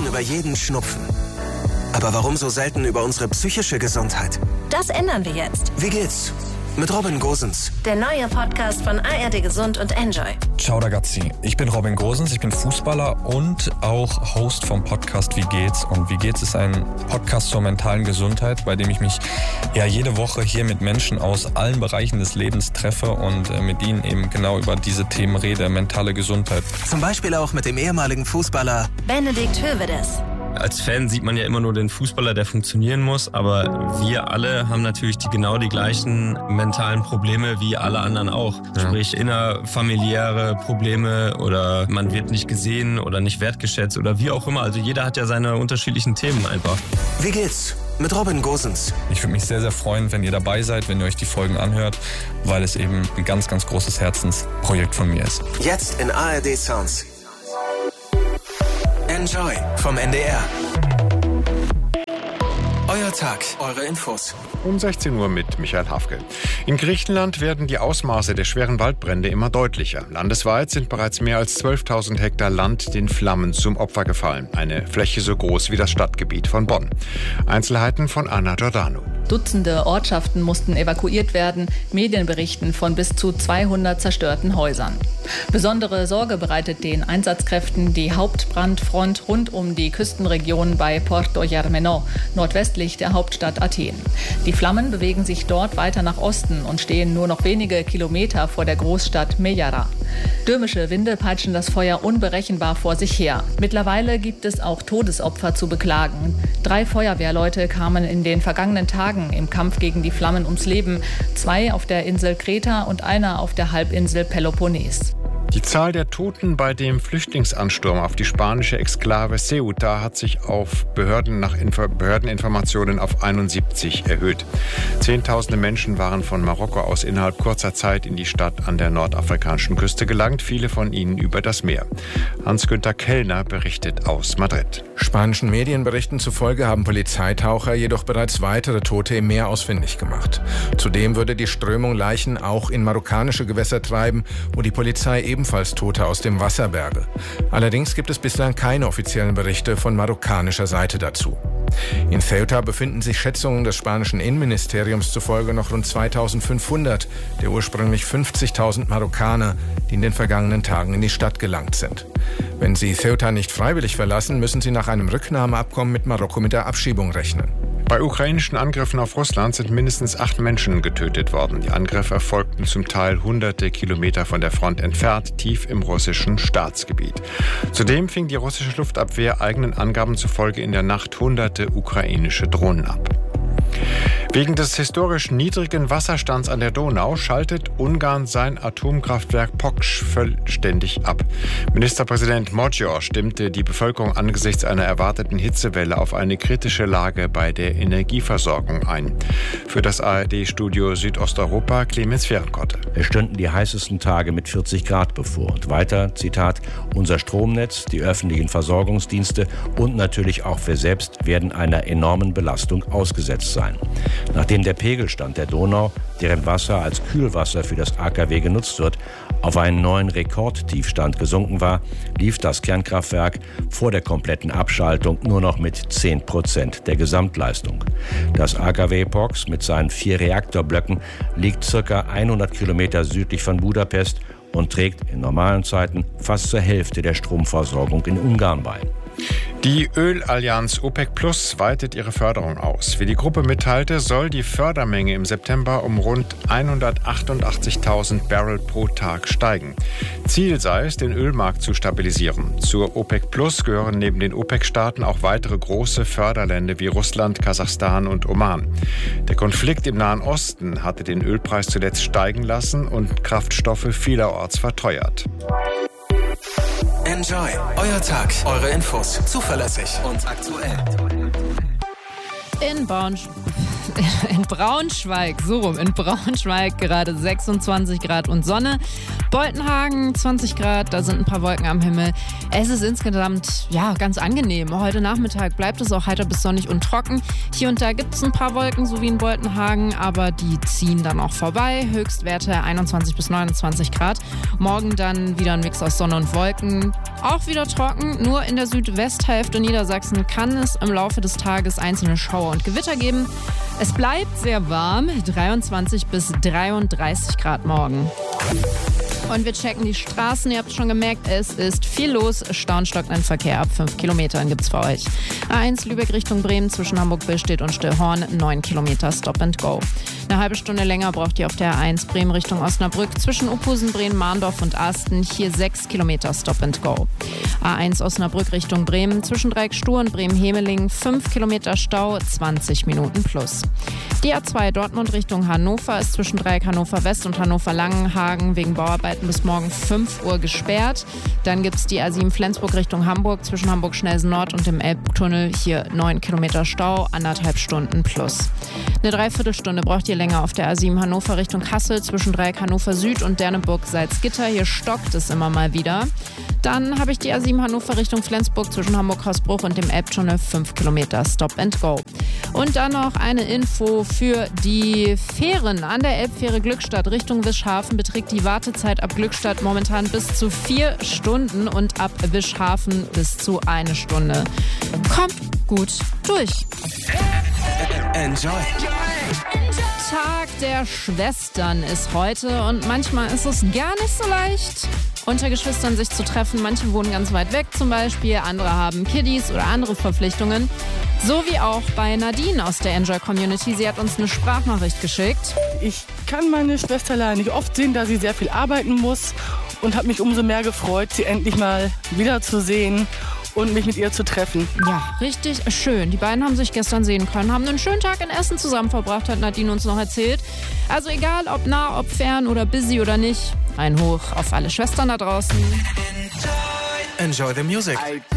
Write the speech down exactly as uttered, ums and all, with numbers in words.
über jeden Schnupfen. Aber warum so selten über unsere psychische Gesundheit? Das ändern wir jetzt. Wie geht's? Mit Robin Gosens. Der neue Podcast von A R D Gesund und Enjoy. Ciao ragazzi, ich bin Robin Gosens, ich bin Fußballer und auch Host vom Podcast Wie geht's? Und Wie geht's ist ein Podcast zur mentalen Gesundheit, bei dem ich mich ja jede Woche hier mit Menschen aus allen Bereichen des Lebens treffe und äh, mit ihnen eben genau über diese Themen rede, mentale Gesundheit. Zum Beispiel auch mit dem ehemaligen Fußballer Benedikt Hövedes. Als Fan sieht man ja immer nur den Fußballer, der funktionieren muss, aber wir alle haben natürlich die, genau die gleichen mentalen Probleme wie alle anderen auch. Ja. Sprich innerfamiliäre Probleme oder man wird nicht gesehen oder nicht wertgeschätzt oder wie auch immer. Also jeder hat ja seine unterschiedlichen Themen einfach. Wie geht's? Mit Robin Gosens. Ich würde mich sehr, sehr freuen, wenn ihr dabei seid, wenn ihr euch die Folgen anhört, weil es eben ein ganz, ganz großes Herzensprojekt von mir ist. Jetzt in A R D Sounds. Enjoy vom N D R. Euer Tag, eure Infos. Um sechzehn Uhr mit Michael Hafke. In Griechenland werden die Ausmaße der schweren Waldbrände immer deutlicher. Landesweit sind bereits mehr als zwölftausend Hektar Land den Flammen zum Opfer gefallen. Eine Fläche so groß wie das Stadtgebiet von Bonn. Einzelheiten von Anna Giordano. Dutzende Ortschaften mussten evakuiert werden. Medien berichten von bis zu zweihundert zerstörten Häusern. Besondere Sorge bereitet den Einsatzkräften die Hauptbrandfront rund um die Küstenregion bei Porto Germano, nordwestlich der Hauptstadt Athen. Die Flammen bewegen sich dort weiter nach Osten und stehen nur noch wenige Kilometer vor der Großstadt Mejara. Stürmische Winde peitschen das Feuer unberechenbar vor sich her. Mittlerweile gibt es auch Todesopfer zu beklagen. Drei Feuerwehrleute kamen in den vergangenen Tagen im Kampf gegen die Flammen ums Leben. Zwei auf der Insel Kreta und einer auf der Halbinsel Peloponnes. Die Zahl der Toten bei dem Flüchtlingsansturm auf die spanische Exklave Ceuta hat sich auf Behörden nach Info- Behördeninformationen auf einundsiebzig erhöht. Zehntausende Menschen waren von Marokko aus innerhalb kurzer Zeit in die Stadt an der nordafrikanischen Küste gelangt, viele von ihnen über das Meer. Hans-Günther Kellner berichtet aus Madrid. Spanischen Medienberichten zufolge haben Polizeitaucher jedoch bereits weitere Tote im Meer ausfindig gemacht. Zudem würde die Strömung Leichen auch in marokkanische Gewässer treiben, wo die Polizei ebenfalls Tote aus dem Wasser berge. Allerdings gibt es bislang keine offiziellen Berichte von marokkanischer Seite dazu. In Ceuta befinden sich Schätzungen des spanischen Innenministeriums zufolge noch rund zweitausendfünfhundert der ursprünglich fünfzigtausend Marokkaner, die in den vergangenen Tagen in die Stadt gelangt sind. Wenn sie Ceuta nicht freiwillig verlassen, müssen sie nach einem Rücknahmeabkommen mit Marokko mit der Abschiebung rechnen. Bei ukrainischen Angriffen auf Russland sind mindestens acht Menschen getötet worden. Die Angriffe erfolgten zum Teil hunderte Kilometer von der Front entfernt, tief im russischen Staatsgebiet. Zudem fing die russische Luftabwehr eigenen Angaben zufolge in der Nacht hunderte ukrainische Drohnen ab. Wegen des historisch niedrigen Wasserstands an der Donau schaltet Ungarn sein Atomkraftwerk Poksh vollständig ab. Ministerpräsident Magyar stimmte die Bevölkerung angesichts einer erwarteten Hitzewelle auf eine kritische Lage bei der Energieversorgung ein. Für das A R D-Studio Südosteuropa Clemens Fehrenkotte. Es stünden die heißesten Tage mit vierzig Grad bevor. Und weiter, Zitat, unser Stromnetz, die öffentlichen Versorgungsdienste und natürlich auch wir selbst werden einer enormen Belastung ausgesetzt sein. Nachdem der Pegelstand der Donau, deren Wasser als Kühlwasser für das A K W genutzt wird, auf einen neuen Rekordtiefstand gesunken war, lief das Kernkraftwerk vor der kompletten Abschaltung nur noch mit zehn Prozent der Gesamtleistung. Das A K W Poksh mit seinen vier Reaktorblöcken liegt ca. hundert Kilometer südlich von Budapest und trägt in normalen Zeiten fast zur Hälfte der Stromversorgung in Ungarn bei. Die Ölallianz OPEC Plus weitet ihre Förderung aus. Wie die Gruppe mitteilte, soll die Fördermenge im September um rund hundertachtundachtzigtausend Barrel pro Tag steigen. Ziel sei es, den Ölmarkt zu stabilisieren. Zur OPEC Plus gehören neben den OPEC-Staaten auch weitere große Förderländer wie Russland, Kasachstan und Oman. Der Konflikt im Nahen Osten hatte den Ölpreis zuletzt steigen lassen und Kraftstoffe vielerorts verteuert. Enjoy. Euer Tag, eure Infos. Zuverlässig und aktuell. In Bonn in Braunschweig, so rum, in Braunschweig gerade sechsundzwanzig Grad und Sonne. Boltenhagen zwanzig Grad, da sind ein paar Wolken am Himmel. Es ist insgesamt, ja, ganz angenehm. Heute Nachmittag bleibt es auch heiter bis sonnig und trocken. Hier und da gibt es ein paar Wolken, so wie in Boltenhagen, aber die ziehen dann auch vorbei. Höchstwerte einundzwanzig bis neunundzwanzig Grad. Morgen dann wieder ein Mix aus Sonne und Wolken. Auch wieder trocken, nur in der Südwesthälfte Niedersachsen kann es im Laufe des Tages einzelne Schauer und Gewitter geben. Es bleibt sehr warm, dreiundzwanzig bis dreiunddreißig Grad morgen. Und wir checken die Straßen. Ihr habt es schon gemerkt, es ist viel los. Stau und stockenden Verkehr ab fünf Kilometern gibt es für euch. A eins Lübeck Richtung Bremen zwischen Hamburg-Billstedt und Stillhorn, neun Kilometer Stop and Go. Eine halbe Stunde länger braucht ihr auf der A eins Bremen Richtung Osnabrück zwischen Uphusen, Bremen, Mahndorf und Asten. Hier sechs Kilometer Stop and Go. A eins Osnabrück Richtung Bremen zwischen Dreieck-Stuhr und Bremen-Hemeling, fünf Kilometer Stau, zwanzig Minuten plus. Die A zwei Dortmund Richtung Hannover ist zwischen Dreieck Hannover West und Hannover Langenhagen wegen Bauarbeiten bis morgen fünf Uhr gesperrt. Dann gibt es die A sieben Flensburg Richtung Hamburg zwischen Hamburg-Schnelsen Nord und dem Elbtunnel. Hier neun Kilometer Stau, anderthalb Stunden plus. Eine Dreiviertelstunde braucht ihr länger auf der A sieben Hannover Richtung Kassel zwischen Dreieck Hannover Süd und Derneburg-Salzgitter. Hier stockt es immer mal wieder. Dann habe ich die A sieben Hannover Richtung Flensburg zwischen Hamburg-Hausbruch und dem Elbtunnel, fünf Kilometer Stop and Go. Und dann noch eine Info für die Fähren. An der Elbfähre Glückstadt Richtung Wischhafen beträgt die Wartezeit ab Glückstadt momentan bis zu vier Stunden und ab Wischhafen bis zu eine Stunde. Kommt gut durch. Enjoy. Tag der Schwestern ist heute und manchmal ist es gar nicht so leicht, unter Geschwistern sich zu treffen. Manche wohnen ganz weit weg zum Beispiel, andere haben Kiddies oder andere Verpflichtungen. So wie auch bei Nadine aus der Enjoy-Community. Sie hat uns eine Sprachnachricht geschickt. Ich kann meine Schwester leider nicht oft sehen, da sie sehr viel arbeiten muss und habe mich umso mehr gefreut, sie endlich mal wiederzusehen und mich mit ihr zu treffen. Ja, richtig schön. Die beiden haben sich gestern sehen können, haben einen schönen Tag in Essen zusammen verbracht, hat Nadine uns noch erzählt. Also egal, ob nah, ob fern oder busy oder nicht, ein Hoch auf alle Schwestern da draußen. Enjoy the music.